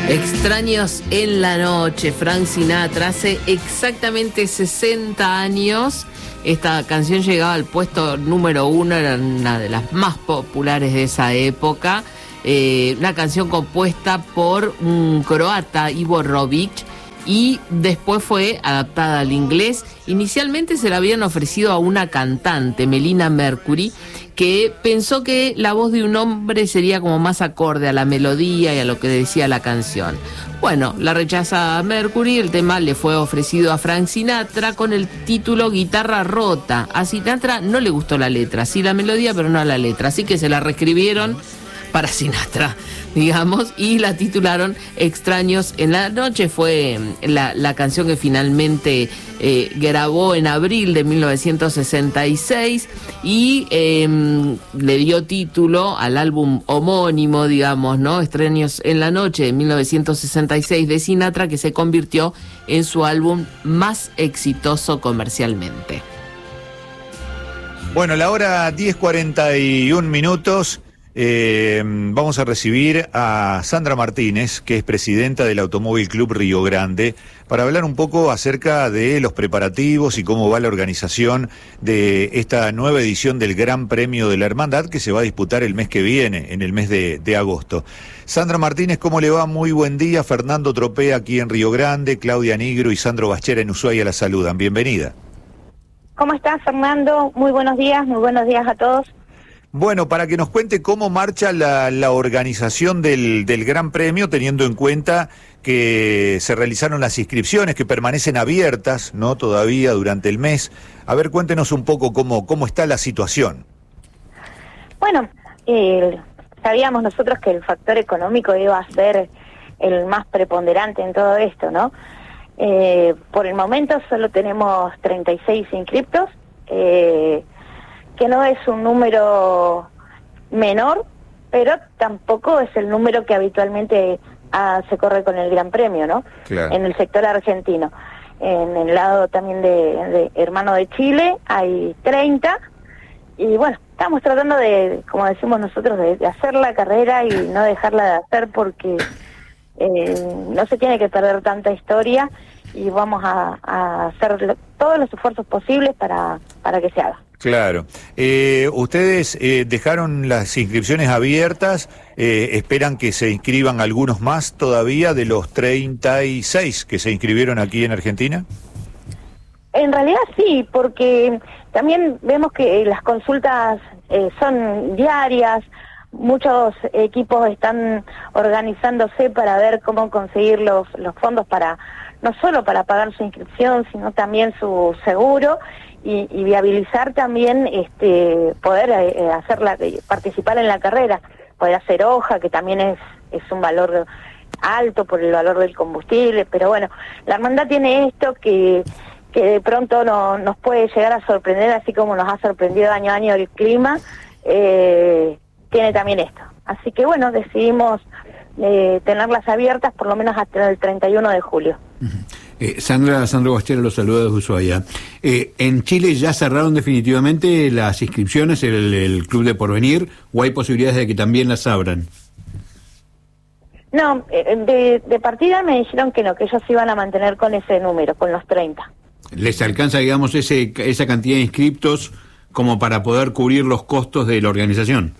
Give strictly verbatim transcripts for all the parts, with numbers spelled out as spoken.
Extraños en la noche, Frank Sinatra. Hace exactamente sesenta años esta canción llegaba al puesto número uno, era una de las más populares de esa época. Eh, una canción compuesta por un croata, Ivo Robic, y después fue adaptada al inglés. Inicialmente se la habían ofrecido a una cantante, Melina Mercury, que pensó que la voz de un hombre sería como más acorde a la melodía y a lo que decía la canción. Bueno, la rechaza Mercury, el tema le fue ofrecido a Frank Sinatra con el título Guitarra Rota. A Sinatra no le gustó la letra, sí la melodía, pero no la letra, así que se la reescribieron para Sinatra, digamos, y la titularon Extraños en la Noche. Fue la, la canción que finalmente eh, grabó en abril de mil novecientos sesenta y seis y eh, le dio título al álbum homónimo, digamos, ¿no? Extraños en la Noche de mil novecientos sesenta y seis de Sinatra, que se convirtió en su álbum más exitoso comercialmente. Bueno, la hora diez cuarenta y un minutos. Eh, vamos a recibir a Sandra Martínez, que es presidenta del Automóvil Club Río Grande, para hablar un poco acerca de los preparativos y cómo va la organización de esta nueva edición del Gran Premio de la Hermandad, que se va a disputar el mes que viene, en el mes de, de agosto. Sandra Martínez, ¿cómo le va? Muy buen día. Fernando Tropea aquí en Río Grande, Claudia Nigro y Sandro Baschera en Ushuaia la saludan. Bienvenida. ¿Cómo estás, Fernando? Muy buenos días, muy buenos días a todos. Bueno, para que nos cuente cómo marcha la, la organización del, del Gran Premio, teniendo en cuenta que se realizaron las inscripciones, que permanecen abiertas, ¿no? Todavía durante el mes. A ver, cuéntenos un poco cómo, cómo está la situación. Bueno, eh, sabíamos nosotros que el factor económico iba a ser el más preponderante en todo esto, ¿no? Eh, por el momento solo tenemos treinta y seis inscriptos, eh, que no es un número menor, pero tampoco es el número que habitualmente ah, se corre con el Gran Premio, ¿no? Claro. En el sector argentino. En el lado también de, de Hermano de Chile hay treinta, y bueno, estamos tratando de, como decimos nosotros, de, de hacer la carrera y no dejarla de hacer, porque eh, no se tiene que perder tanta historia, y vamos a, a hacer todos los esfuerzos posibles para, para que se haga. Claro. Eh, ustedes eh, dejaron las inscripciones abiertas, eh, esperan que se inscriban algunos más todavía de los treinta y seis que se inscribieron aquí en Argentina. En realidad sí, porque también vemos que las consultas eh, son diarias, muchos equipos están organizándose para ver cómo conseguir los, los fondos para, no solo para pagar su inscripción, sino también su seguro, y, y viabilizar también este poder eh, hacerla, participar en la carrera, poder hacer hoja, que también es, es un valor alto por el valor del combustible, pero bueno, la hermandad tiene esto que que de pronto no, nos puede llegar a sorprender, así como nos ha sorprendido año a año el clima, eh, tiene también esto. Así que bueno, decidimos eh, tenerlas abiertas por lo menos hasta el treinta y uno de julio. Uh-huh. eh, Sandra, Sandro Baschera los saluda desde Ushuaia. Eh, ¿En Chile ya cerraron definitivamente las inscripciones, el, el Club de Porvenir, o hay posibilidades de que también las abran? No, eh, de, de partida me dijeron que no, que ellos iban a mantener con ese número, con los treinta. ¿Les alcanza, digamos, ese esa cantidad de inscriptos como para poder cubrir los costos de la organización?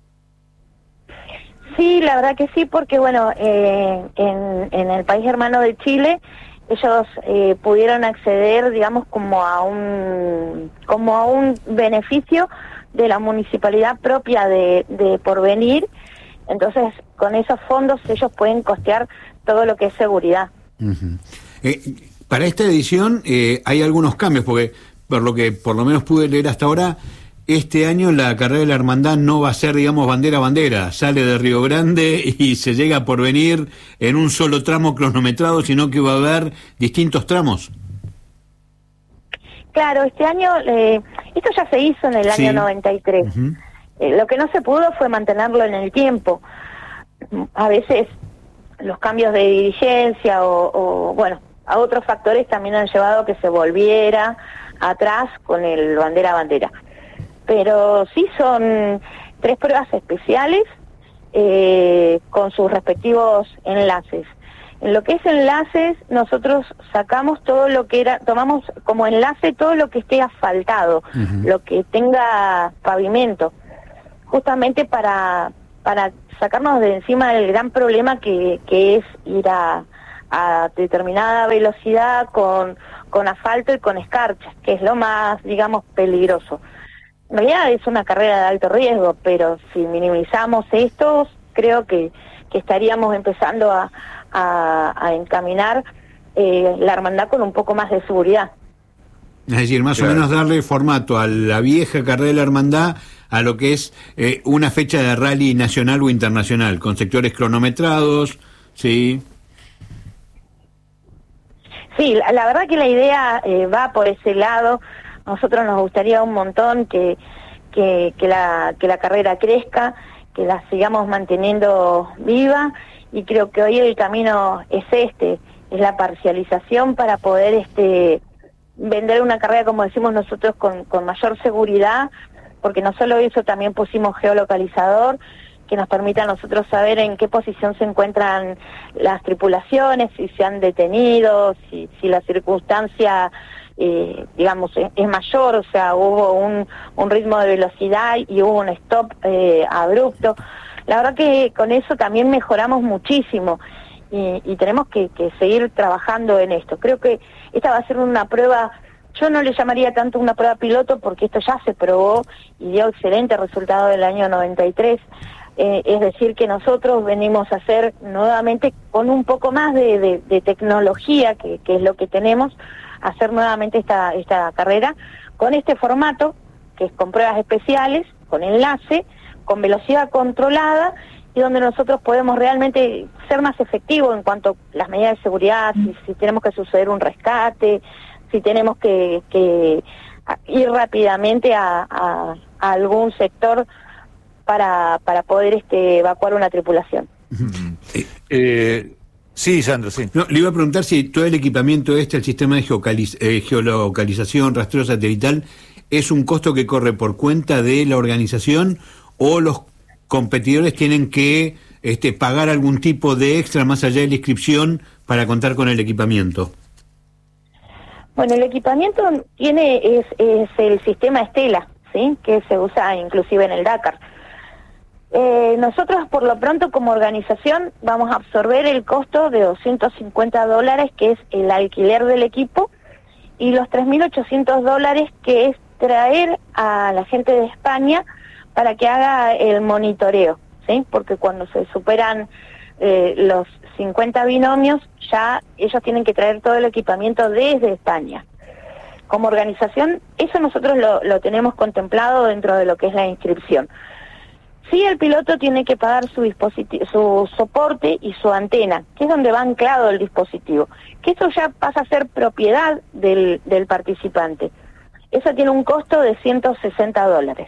Sí, la verdad que sí, porque bueno, eh, en, en el país hermano de Chile, ellos eh, pudieron acceder, digamos, como a un como a un beneficio de la municipalidad propia de, de Porvenir. Entonces, con esos fondos ellos pueden costear todo lo que es seguridad. Uh-huh. Eh, para esta edición eh, hay algunos cambios, porque por lo que por lo menos pude leer hasta ahora, este año la carrera de la hermandad no va a ser, digamos, bandera a bandera, sale de Río Grande y se llega a Porvenir en un solo tramo cronometrado, sino que va a haber distintos tramos. Claro, este año, eh, esto ya se hizo en el sí. año noventa y tres. Uh-huh. Eh, lo que no se pudo fue mantenerlo en el tiempo. A veces los cambios de dirigencia o, o bueno, a otros factores también han llevado a que se volviera atrás con el bandera a bandera. Pero sí son tres pruebas especiales eh, con sus respectivos enlaces. En lo que es enlaces, nosotros sacamos todo lo que era, tomamos como enlace todo lo que esté asfaltado, uh-huh. lo que tenga pavimento, justamente para para sacarnos de encima del gran problema que, que es ir a, a determinada velocidad con, con asfalto y con escarcha, que es lo más, digamos, peligroso. En realidad es una carrera de alto riesgo, pero si minimizamos esto, creo que, que estaríamos empezando a, a, a encaminar eh, la hermandad con un poco más de seguridad. Es decir, más claro. o menos darle formato a la vieja carrera de la hermandad a lo que es eh, una fecha de rally nacional o internacional, con sectores cronometrados, ¿sí? Sí, la, la verdad que la idea eh, va por ese lado. A nosotros nos gustaría un montón que, que, que, la, que la carrera crezca, que la sigamos manteniendo viva, y creo que hoy el camino es este, es la parcialización para poder este vender una carrera, como decimos nosotros, con, con mayor seguridad, porque no solo eso, también pusimos geolocalizador, que nos permite a nosotros saber en qué posición se encuentran las tripulaciones, si se han detenido, si, si la circunstancia, eh, digamos, es, es mayor, o sea, hubo un, un ritmo de velocidad y hubo un stop eh, abrupto. La verdad que con eso también mejoramos muchísimo y, y tenemos que, que seguir trabajando en esto. Creo que esta va a ser una prueba. Yo no le llamaría tanto una prueba piloto porque esto ya se probó y dio excelente resultado del año noventa y tres. Eh, es decir, que nosotros venimos a hacer nuevamente con un poco más de, de, de tecnología, que, que es lo que tenemos, hacer nuevamente esta, esta carrera con este formato, que es con pruebas especiales, con enlace, con velocidad controlada, y donde nosotros podemos realmente ser más efectivos en cuanto a las medidas de seguridad, si, si tenemos que suceder un rescate, si tenemos que, que ir rápidamente a, a, a algún sector para, para poder este, evacuar una tripulación. Eh, sí, Sandro, sí. No, le iba a preguntar si todo el equipamiento este, el sistema de geocaliz- eh, geolocalización, rastreo satelital, ¿es un costo que corre por cuenta de la organización o los competidores tienen que este, pagar algún tipo de extra más allá de la inscripción para contar con el equipamiento? Bueno, el equipamiento tiene es, es el sistema Estela, ¿sí? Que se usa inclusive en el Dakar. Eh, nosotros, por lo pronto, como organización, vamos a absorber el costo de doscientos cincuenta dólares, que es el alquiler del equipo, y los tres mil ochocientos dólares, que es traer a la gente de España para que haga el monitoreo, ¿sí? Porque cuando se superan eh, los cincuenta binomios, ya ellos tienen que traer todo el equipamiento desde España. Como organización, eso nosotros lo, lo tenemos contemplado dentro de lo que es la inscripción. Sí, el piloto tiene que pagar su dispositivo, su soporte y su antena, que es donde va anclado el dispositivo, que eso ya pasa a ser propiedad del, del participante. Eso tiene un costo de ciento sesenta dólares.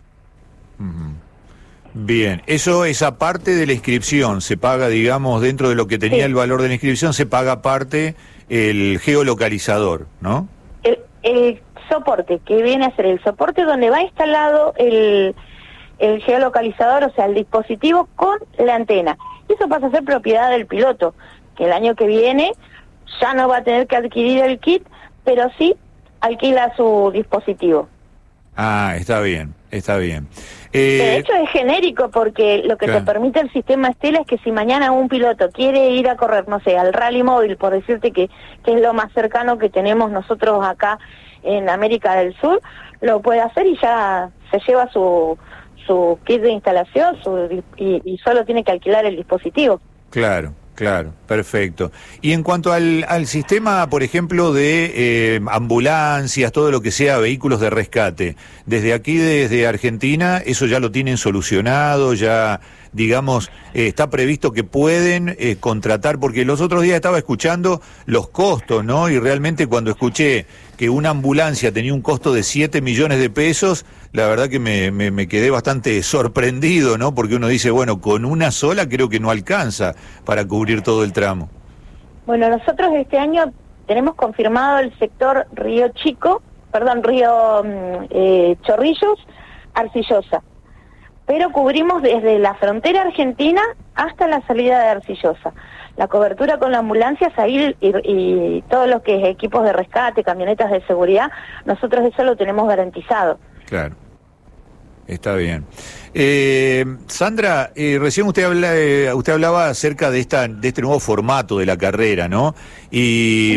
Uh-huh. Bien, eso es aparte de la inscripción, se paga, digamos, dentro de lo que tenía sí. el valor de la inscripción, se paga aparte el geolocalizador, ¿no? El, el soporte, que viene a ser el soporte donde va instalado el, el geolocalizador, o sea, el dispositivo con la antena. Y eso pasa a ser propiedad del piloto, que el año que viene ya no va a tener que adquirir el kit, pero sí alquila su dispositivo. Ah, está bien, está bien. Eh, de hecho es genérico porque lo que claro. te permite el sistema Estela es que si mañana un piloto quiere ir a correr, no sé, al rally móvil, por decirte que, que es lo más cercano que tenemos nosotros acá en América del Sur, lo puede hacer y ya se lleva su, su kit de instalación su, y, y solo tiene que alquilar el dispositivo. Claro. Claro, perfecto. Y en cuanto al, al sistema, por ejemplo, de eh, ambulancias, todo lo que sea vehículos de rescate, desde aquí, desde Argentina, ¿eso ya lo tienen solucionado? ¿Ya, digamos, eh, está previsto que pueden eh, contratar? Porque los otros días estaba escuchando los costos, ¿no? Y realmente cuando escuché que una ambulancia tenía un costo de siete millones de pesos, la verdad que me, me, me quedé bastante sorprendido, ¿no? Porque uno dice, bueno, con una sola creo que no alcanza para cubrir todo el tramo. Bueno, nosotros este año tenemos confirmado el sector Río Chico, perdón, Río eh, Chorrillos, Arcillosa. pero cubrimos desde la frontera argentina hasta la salida de Arcillosa. La cobertura con la ambulancia, ahí y, y todo lo que es equipos de rescate, camionetas de seguridad, nosotros eso lo tenemos garantizado. Claro. Está bien. Eh, Sandra, eh, recién usted, habla, eh, usted hablaba acerca de esta de este nuevo formato de la carrera, ¿no? Y